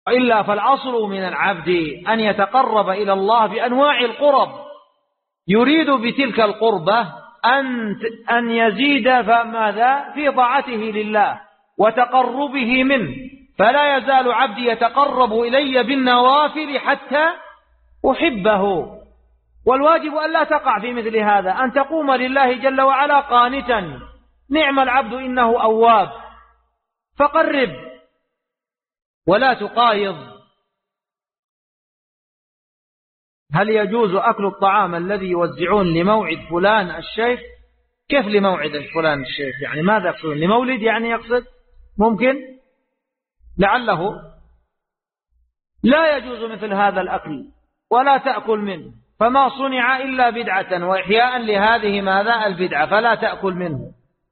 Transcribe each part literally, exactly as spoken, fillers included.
وإلا فالأصل من العبد أن يتقرب إلى الله بأنواع القرب، يريد بتلك القربة أن أن يزيد فماذا في طاعته لله وتقربه منه، فلا يزال عبدي يتقرب إلي بالنوافل حتى أحبه. والواجب أن لا تقع في مثل هذا، أن تقوم لله جل وعلا قانتا، نعم العبد إنه أواب، فقرب ولا تقايض. هل يجوز أكل الطعام الذي يوزعون لموعد فلان الشيخ؟ كيف لموعد فلان الشيخ؟ يعني ماذا يقصدون؟ لمولد يعني يقصد؟ ممكن لعله. لا يجوز مثل هذا الأكل ولا تأكل منه، فما صنع إلا بدعة وإحياء لهذه ماذا البدعة، فلا تأكل منه.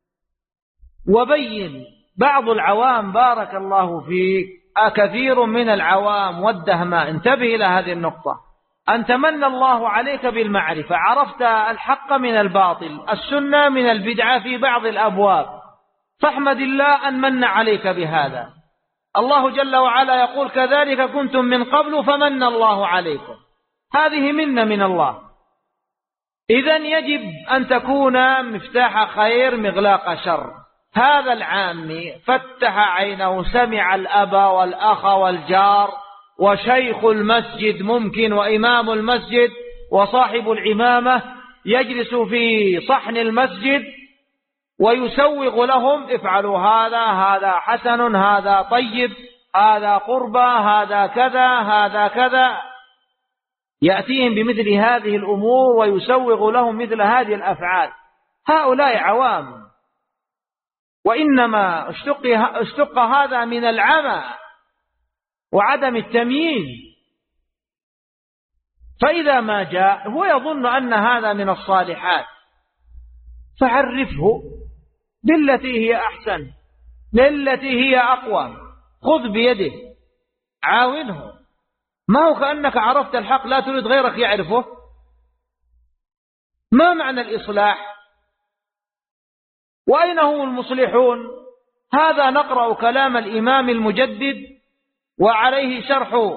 وبين بعض العوام بارك الله فيك، كثير من العوام والدهماء، انتبه إلى هذه النقطة، أن تمنى الله عليك بالمعرفة، عرفت الحق من الباطل، السنة من البدعة في بعض الأبواب، فاحمد الله أن من عليك بهذا. الله جل وعلا يقول كذلك كنتم من قبل فمن الله عليكم، هذه منة من الله. إذن يجب أن تكون مفتاح خير مغلاق شر. هذا العامي فتح عينه، سمع الأب والأخ والجار وشيخ المسجد ممكن وإمام المسجد وصاحب العمامة يجلس في صحن المسجد ويسوغ لهم افعلوا هذا، هذا حسن، هذا طيب، هذا قربة، هذا كذا، هذا كذا، يأتيهم بمثل هذه الأمور ويسوغ لهم مثل هذه الأفعال. هؤلاء عوام، وإنما اشتق, اشتق هذا من العمى وعدم التمييز. فإذا ما جاء هو يظن أن هذا من الصالحات، فعرفه بالتي هي أحسن، بالتي هي أقوى، خذ بيده عاونه. ما هو كأنك عرفت الحق لا تريد غيرك يعرفه. ما معنى الإصلاح؟ وأين هم المصلحون؟ هذا نقرأ كلام الإمام المجدد وعليه شرح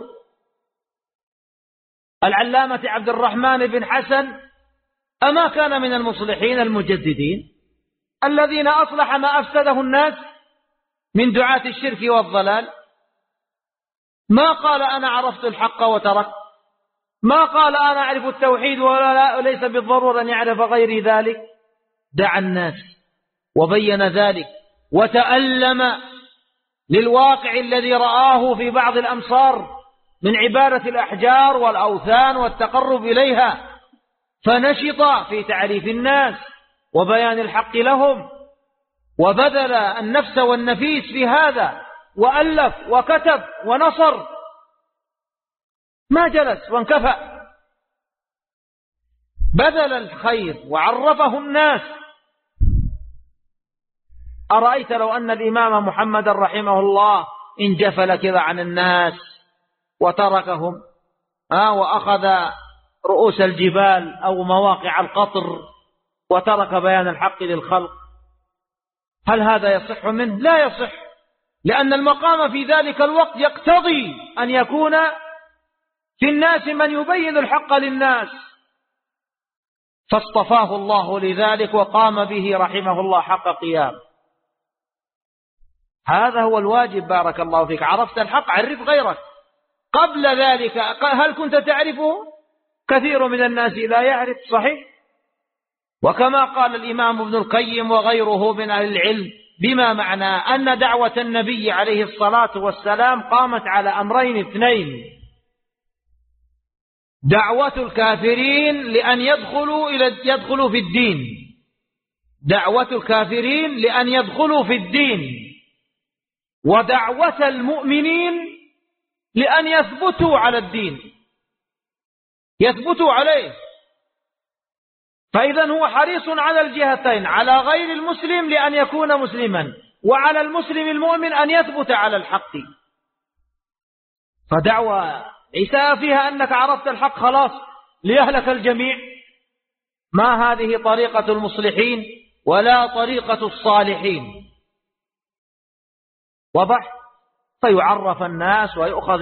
العلامة عبد الرحمن بن حسن. أما كان من المصلحين المجددين الذين أصلح ما أفسده الناس من دعاة الشرك والضلال؟ ما قال أنا عرفت الحق وترك، ما قال أنا أعرف التوحيد ولا وليس بالضرورة أن يعرف غير ذلك. دعا الناس وبين ذلك وتألم للواقع الذي رآه في بعض الأمصار من عبادة الأحجار والأوثان والتقرب إليها، فنشط في تعريف الناس وبيان الحق لهم، وبذل النفس والنفيس في هذا، وألف وكتب ونصر، ما جلس وانكفأ، بذل الخير وعرفه الناس. أرأيت لو أن الإمام محمد رحمه الله انجفل كذا عن الناس وتركهم آه وأخذ رؤوس الجبال أو مواقع القطر وترك بيان الحق للخلق، هل هذا يصح منه؟ لا يصح، لأن المقام في ذلك الوقت يقتضي أن يكون في الناس من يبين الحق للناس، فاصطفاه الله لذلك وقام به رحمه الله حق قيام. هذا هو الواجب. بارك الله فيك، عرفت الحق عرف غيرك. قبل ذلك هل كنت تعرفه؟ كثير من الناس لا يعرف، صحيح. وكما قال الإمام ابن القيم وغيره من أهل العلم، بما معنى أن دعوة النبي عليه الصلاة والسلام قامت على أمرين اثنين: دعوة الكافرين لأن يدخلوا إلى يدخلوا في الدين، دعوة الكافرين لأن يدخلوا في الدين، ودعوة المؤمنين لأن يثبتوا على الدين، يثبتوا عليه. فإذا هو حريص على الجهتين، على غير المسلم لأن يكون مسلما، وعلى المسلم المؤمن أن يثبت على الحق. فدعوة عيسى فيها أنك عرفت الحق خلاص ليهلك الجميع. ما هذه طريقة المصلحين ولا طريقة الصالحين. وضح. فيعرف الناس ويؤخذ